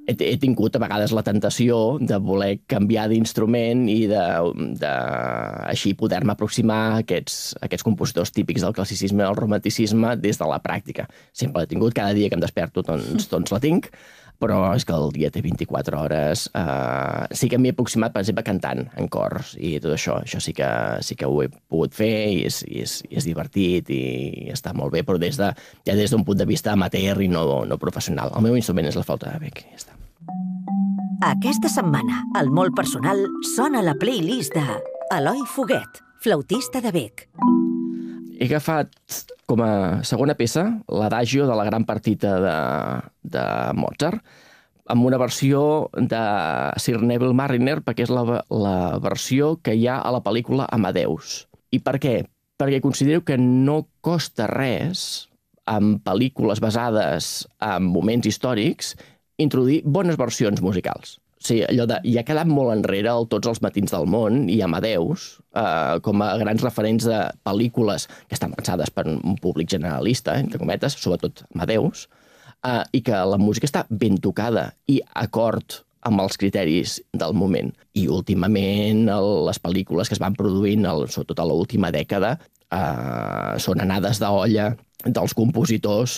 he tingut a vegades la tentació de voler canviar d'instrument i de així poder-me aproximar a aquests compositors típics del classicisme i el romanticisme des de la pràctica. Sempre l'he tingut, cada dia que em desperto doncs la tinc, però és que el dia té 24 hores. Sí que m'he aproximat, per exemple, cantant en cors i tot això. Això sí que ho he pogut fer i és divertit i està molt bé, però ja des d'un punt de vista amateur i no professional. El meu instrument és la flauta de bec. Ja està. Aquesta setmana, el molt personal sona la playlist de Eloi Foguet, flautista de bec. He agafat com a segona peça l'Adagio de la gran partita de Mozart, amb una versió de Sir Neville Marriner, perquè és la versió que hi ha a la pel·lícula Amadeus. I per què? Perquè considero que no costa res, en pel·lícules basades en moments històrics, introduir bones versions musicals. O sigui, allò de... I ha quedat molt enrere Tots els matins del món i Amadeus com a grans referents de pel·lícules que estan pensades per un públic generalista, entre cometes, sobretot Amadeus, i que la música està ben tocada i acord amb els criteris del moment. I últimament les pel·lícules que es van produint, sobretot a l'última dècada, són anades d'olla dels compositors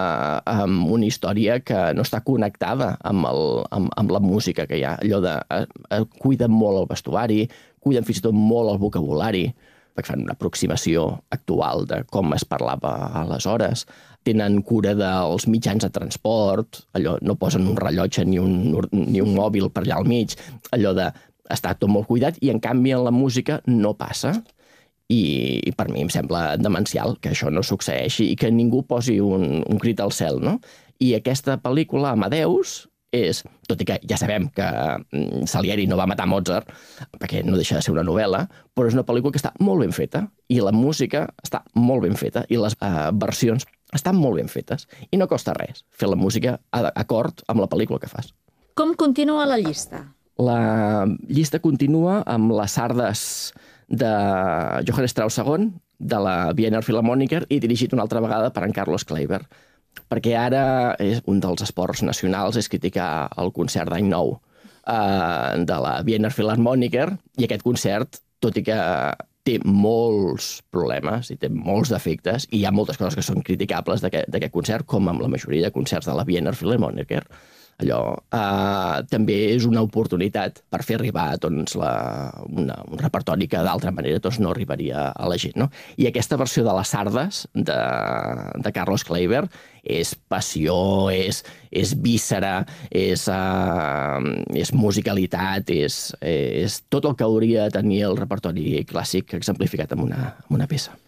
amb una història que no està connectada amb la música que hi ha. Allò de... cuiden molt el vestuari, cuiden fins i tot molt el vocabulari, perquè fan una aproximació actual de com es parlava aleshores. Tenen cura dels mitjans de transport, allò no posen un rellotge ni un mòbil per allà al mig, allò de... Està tot molt cuidat i, en canvi, en la música no passa. I per mi em sembla demencial que això no succeeixi i que ningú posi un crit al cel, no? I aquesta pel·lícula, Amadeus, és, tot i que ja sabem que Salieri no va matar Mozart, perquè no deixa de ser una novel·la, però és una pel·lícula que està molt ben feta i la música està molt ben feta i les versions estan molt ben fetes i no costa res fer la música d'acord amb la pel·lícula que fas. Com continua la llista? La llista continua amb les sardes de Johann Strauss II, de la Wiener Philharmoniker, i dirigit una altra vegada per en Carlos Kleiber, perquè ara un dels esports nacionals és criticar el concert d'any nou de la Wiener Philharmoniker, i aquest concert, tot i que té molts problemes i té molts defectes, i hi ha moltes coses que són criticables d'aquest concert, com amb la majoria de concerts de la Wiener Philharmoniker, també és una oportunitat per fer arribar un repertori que d'altra manera no arribaria a la gent. No? I aquesta versió de les sardes de Carlos Kleiber és passió, és víscera, és musicalitat, és tot el que hauria de tenir el repertori clàssic exemplificat en una peça.